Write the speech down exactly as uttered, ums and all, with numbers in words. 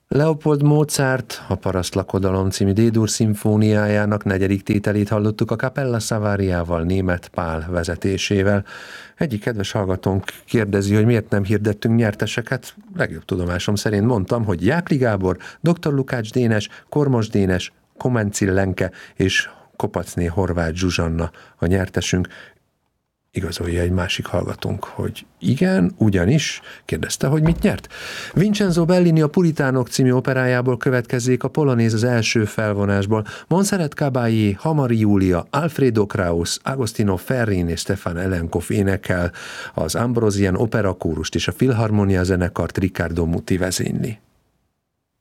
Leopold Mozart, a Parasztlakodalom című D-dur szimfóniájának negyedik tételét hallottuk a Capella Savariával, Németh Pál vezetésével. Egyik kedves hallgatónk kérdezi, hogy miért nem hirdettünk nyerteseket. Legjobb tudomásom szerint mondtam, hogy Jákli Gábor, dr. Lukács Dénes, Kormos Dénes, Komencil Lenke és Kopacné Horváth Zsuzsanna a nyertesünk. Igazolja egy másik hallgatónk, hogy igen, ugyanis, kérdezte, hogy mit nyert. Vincenzo Bellini a Puritánok című operájából következzék a polonéz az első felvonásból. Montserrat Caballé, Hamari Júlia, Alfredo Kraus, Agostino Ferrin és Stefan Elenkov énekel, az Ambrosian operakórust és a Filharmonia zenekart Riccardo Muti vezényli.